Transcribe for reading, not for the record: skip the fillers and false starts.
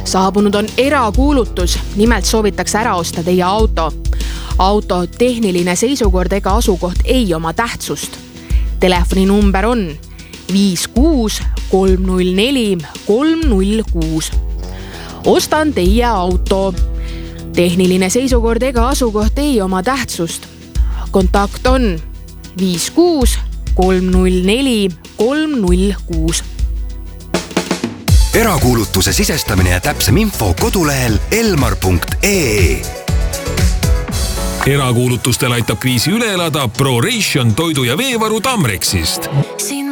Saabunud on erakuulutus, nimelt soovitakse ära osta teie auto. Auto tehniline seisukord ega asukoht ei oma tähtsust. Telefoninumber on 56 304 306. Ostan teie auto. Tehniline seisukord ega asukoht ei oma tähtsust. Kontakt on 56 304 306. Erakuulutuse sisestamine ja täpsem info kodulehel elmar.ee. Erakuulutustel aitab kriisi üle elada ProRation toidu- ja veevaru Tamrexist.